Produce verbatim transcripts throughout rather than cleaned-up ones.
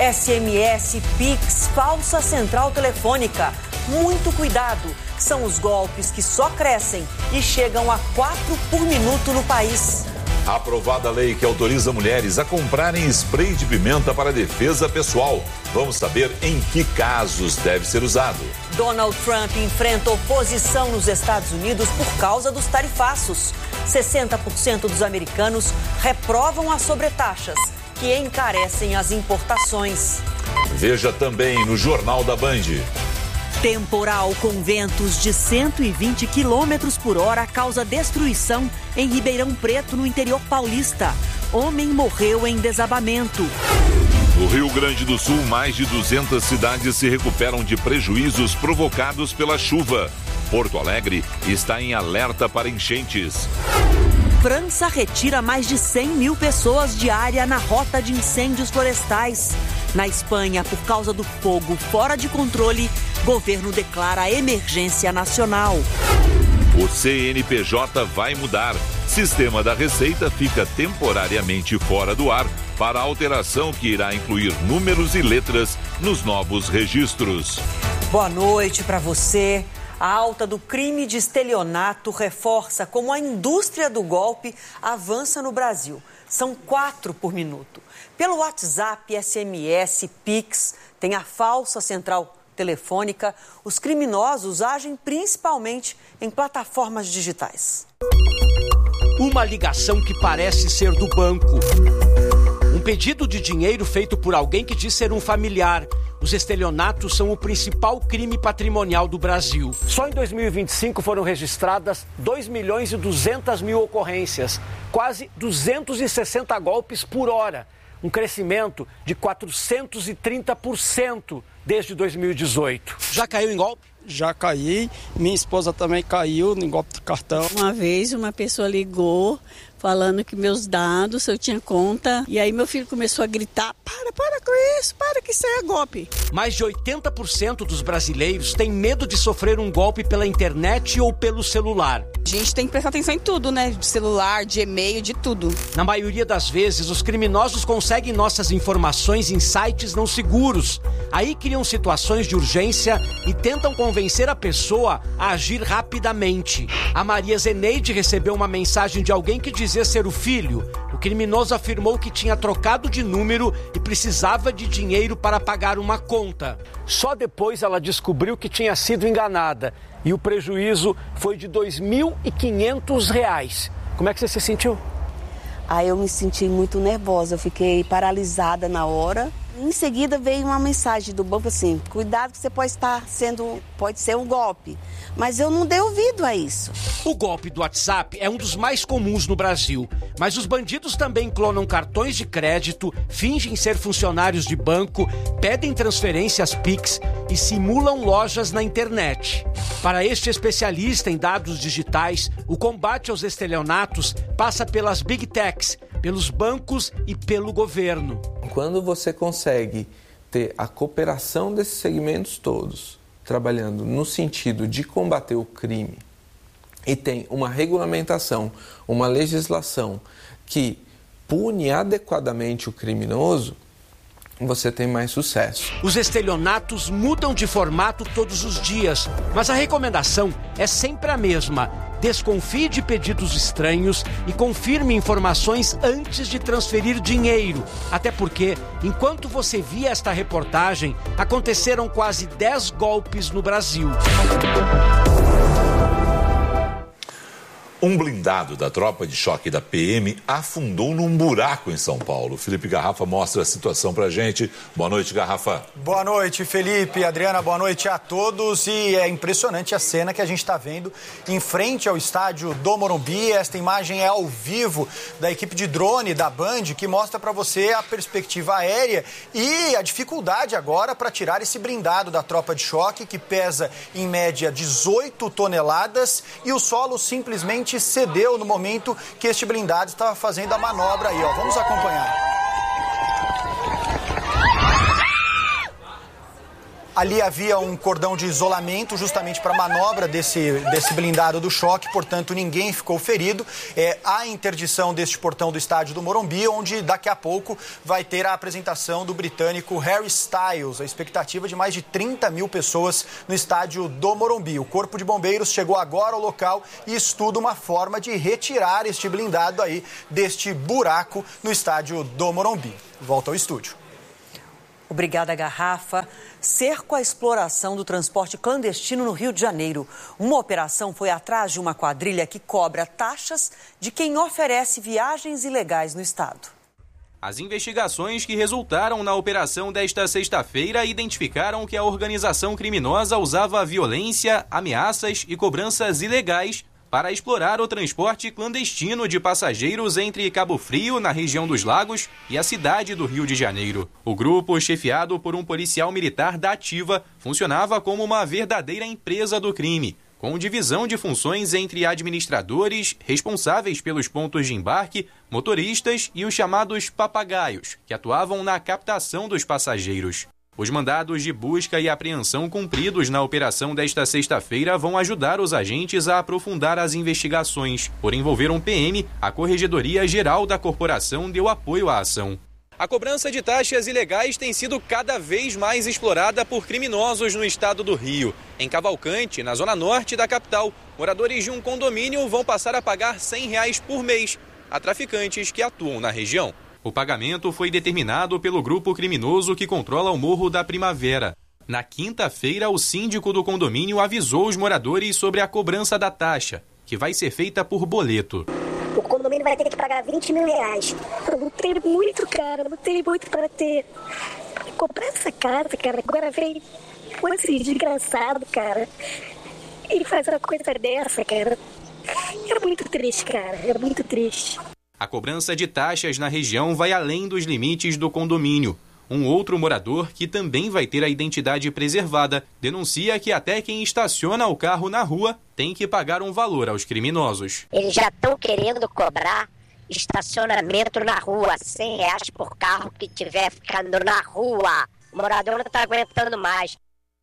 S M S, Pix, falsa central telefônica. Muito cuidado, são os golpes que só crescem e chegam a quatro por minuto no país. Aprovada a lei que autoriza mulheres a comprarem spray de pimenta para defesa pessoal. Vamos saber em que casos deve ser usado. Donald Trump enfrenta oposição nos Estados Unidos por causa dos tarifaços. sessenta por cento dos americanos reprovam as sobretaxas, que encarecem as importações. Veja também no Jornal da Band. Temporal com ventos de cento e vinte quilômetros por hora causa destruição em Ribeirão Preto, no interior paulista. Homem morreu em desabamento. No Rio Grande do Sul, mais de duzentas cidades se recuperam de prejuízos provocados pela chuva. Porto Alegre está em alerta para enchentes. França retira mais de cem mil pessoas diária na rota de incêndios florestais. Na Espanha, por causa do fogo fora de controle, governo declara emergência nacional. O C N P J vai mudar. Sistema da Receita fica temporariamente fora do ar para a alteração que irá incluir números e letras nos novos registros. Boa noite para você. A alta do crime de estelionato reforça como a indústria do golpe avança no Brasil. São quatro por minuto. Pelo WhatsApp, S M S, Pix, tem a falsa central telefônica. Os criminosos agem principalmente em plataformas digitais. Uma ligação que parece ser do banco. Um pedido de dinheiro feito por alguém que diz ser um familiar. Os estelionatos são o principal crime patrimonial do Brasil. Só em dois mil e vinte e cinco foram registradas dois milhões e duzentas mil ocorrências, quase duzentos e sessenta golpes por hora. Um crescimento de quatrocentos e trinta por cento desde dois mil e dezoito. Já caiu em golpe? Já caí, minha esposa também caiu em golpe do cartão. Uma vez uma pessoa ligou falando que meus dados, eu tinha conta, e aí meu filho começou a gritar, para, para com isso, para que isso é golpe. Mais de oitenta por cento dos brasileiros têm medo de sofrer um golpe pela internet ou pelo celular. A gente tem que prestar atenção em tudo, né? De celular, de e-mail, de tudo. Na maioria das vezes, os criminosos conseguem nossas informações em sites não seguros. Aí criam situações de urgência e tentam convencer a pessoa a agir rapidamente. A Maria Zeneide recebeu uma mensagem de alguém que dizia ser o filho. O criminoso afirmou que tinha trocado de número e precisava de dinheiro para pagar uma conta. Só depois ela descobriu que tinha sido enganada e o prejuízo foi de dois mil e quinhentos reais. Como é que você se sentiu? Aí eu me senti muito nervosa, eu fiquei paralisada na hora. Em seguida veio uma mensagem do banco assim, cuidado que você pode estar sendo, pode ser um golpe. Mas eu não dei ouvido a isso. O golpe do WhatsApp é um dos mais comuns no Brasil, mas os bandidos também clonam cartões de crédito, fingem ser funcionários de banco, pedem transferências Pix e simulam lojas na internet. Para este especialista em dados digitais, o combate aos estelionatos passa pelas Big Techs, pelos bancos e pelo governo. Quando você consegue ter a cooperação desses segmentos todos, trabalhando no sentido de combater o crime, e tem uma regulamentação, uma legislação que pune adequadamente o criminoso, você tem mais sucesso. Os estelionatos mudam de formato todos os dias, mas a recomendação é sempre a mesma. Desconfie de pedidos estranhos e confirme informações antes de transferir dinheiro. Até porque, enquanto você via esta reportagem, aconteceram quase dez golpes no Brasil. Um blindado da tropa de choque da P M afundou num buraco em São Paulo. Felipe Garrafa mostra a situação pra gente. Boa noite, Garrafa. Boa noite, Felipe, Adriana, boa noite a todos. E é impressionante a cena que a gente está vendo em frente ao estádio do Morumbi. Esta imagem é ao vivo da equipe de drone da Band, que mostra para você a perspectiva aérea e a dificuldade agora para tirar esse blindado da tropa de choque, que pesa em média dezoito toneladas, e o solo simplesmente cedeu no momento que este blindado estava fazendo a manobra aí, ó. Vamos acompanhar. Ali havia um cordão de isolamento justamente para a manobra desse, desse blindado do choque, portanto ninguém ficou ferido. É, há interdição deste portão do estádio do Morumbi, onde daqui a pouco vai ter a apresentação do britânico Harry Styles. A expectativa de mais de trinta mil pessoas no estádio do Morumbi. O Corpo de Bombeiros chegou agora ao local e estuda uma forma de retirar este blindado aí deste buraco no estádio do Morumbi. Volta ao estúdio. Obrigada, Garrafa. Cerco à exploração do transporte clandestino no Rio de Janeiro. Uma operação foi atrás de uma quadrilha que cobra taxas de quem oferece viagens ilegais no estado. As investigações que resultaram na operação desta sexta-feira identificaram que a organização criminosa usava violência, ameaças e cobranças ilegais para explorar o transporte clandestino de passageiros entre Cabo Frio, na região dos Lagos, e a cidade do Rio de Janeiro. O grupo, chefiado por um policial militar da Ativa, funcionava como uma verdadeira empresa do crime, com divisão de funções entre administradores, responsáveis pelos pontos de embarque, motoristas e os chamados papagaios, que atuavam na captação dos passageiros. Os mandados de busca e apreensão cumpridos na operação desta sexta-feira vão ajudar os agentes a aprofundar as investigações. Por envolver um P M, a Corregedoria Geral da Corporação deu apoio à ação. A cobrança de taxas ilegais tem sido cada vez mais explorada por criminosos no estado do Rio. Em Cavalcante, na zona norte da capital, moradores de um condomínio vão passar a pagar cem reais por mês a traficantes que atuam na região. O pagamento foi determinado pelo grupo criminoso que controla o Morro da Primavera. Na quinta-feira, o síndico do condomínio avisou os moradores sobre a cobrança da taxa, que vai ser feita por boleto. O condomínio vai ter que pagar vinte mil reais. Eu lutei muito, cara, eu lutei muito para ter... comprar essa casa, cara. Agora vem esse desgraçado, cara. Ele faz uma coisa dessa, cara. Era muito triste, cara, era muito triste. A cobrança de taxas na região vai além dos limites do condomínio. Um outro morador, que também vai ter a identidade preservada, denuncia que até quem estaciona o carro na rua tem que pagar um valor aos criminosos. Eles já estão querendo cobrar estacionamento na rua, cem reais por carro que estiver ficando na rua. O morador não está aguentando mais.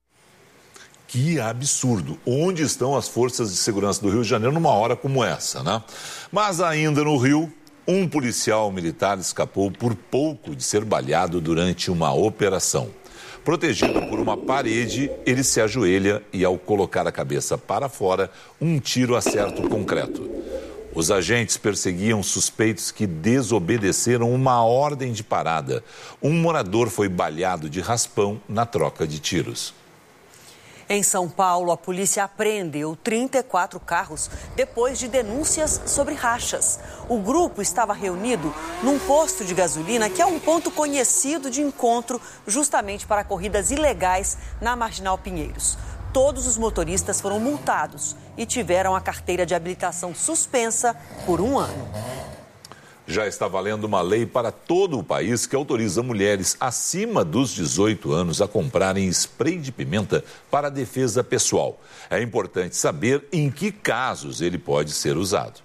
Que absurdo. Onde estão as forças de segurança do Rio de Janeiro numa hora como essa, né? Mas ainda no Rio, um policial militar escapou por pouco de ser baleado durante uma operação. Protegido por uma parede, ele se ajoelha e, ao colocar a cabeça para fora, um tiro acerta o concreto. Os agentes perseguiam suspeitos que desobedeceram uma ordem de parada. Um morador foi baleado de raspão na troca de tiros. Em São Paulo, a polícia apreendeu trinta e quatro carros depois de denúncias sobre rachas. O grupo estava reunido num posto de gasolina, que é um ponto conhecido de encontro justamente para corridas ilegais na Marginal Pinheiros. Todos os motoristas foram multados e tiveram a carteira de habilitação suspensa por um ano. Já está valendo uma lei para todo o país que autoriza mulheres acima dos dezoito anos a comprarem spray de pimenta para defesa pessoal. É importante saber em que casos ele pode ser usado.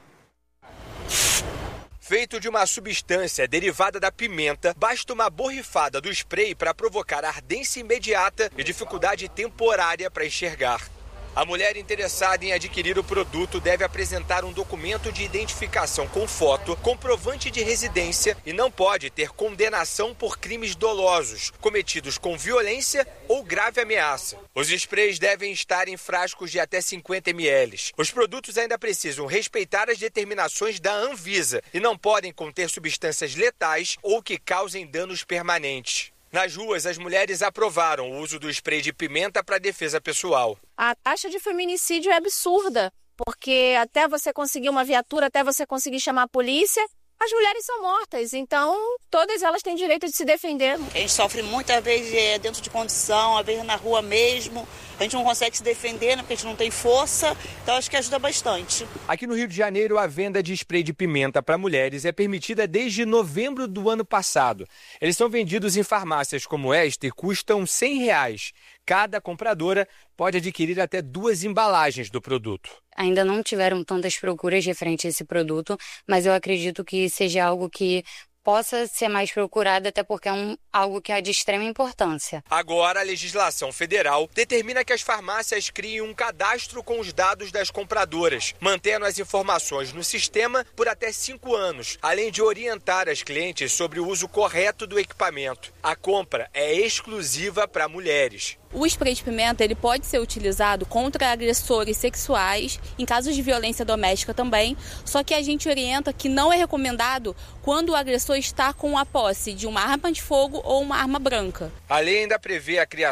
Feito de uma substância derivada da pimenta, basta uma borrifada do spray para provocar ardência imediata e dificuldade temporária para enxergar. A mulher interessada em adquirir o produto deve apresentar um documento de identificação com foto, comprovante de residência e não pode ter condenação por crimes dolosos, cometidos com violência ou grave ameaça. Os sprays devem estar em frascos de até cinquenta mililitros. Os produtos ainda precisam respeitar as determinações da Anvisa e não podem conter substâncias letais ou que causem danos permanentes. Nas ruas, as mulheres aprovaram o uso do spray de pimenta para defesa pessoal. A taxa de feminicídio é absurda, porque até você conseguir uma viatura, até você conseguir chamar a polícia, as mulheres são mortas. Então, todas elas têm direito de se defender. A gente sofre muitas vezes dentro de condição, às vezes na rua mesmo. A gente não consegue se defender, né, porque a gente não tem força. Então, acho que ajuda bastante. Aqui no Rio de Janeiro, a venda de spray de pimenta para mulheres é permitida desde novembro do ano passado. Eles são vendidos em farmácias como esta e custam cem reais. Cada compradora pode adquirir até duas embalagens do produto. Ainda não tiveram tantas procuras referente a esse produto, mas eu acredito que seja algo que possa ser mais procurado, até porque é um, algo que é de extrema importância. Agora, a legislação federal determina que as farmácias criem um cadastro com os dados das compradoras, mantendo as informações no sistema por até cinco anos, além de orientar as clientes sobre o uso correto do equipamento. A compra é exclusiva para mulheres. O spray de pimenta ele pode ser utilizado contra agressores sexuais, em casos de violência doméstica também, só que a gente orienta que não é recomendado quando o agressor está com a posse de uma arma de fogo ou uma arma branca. A lei ainda prevê a criação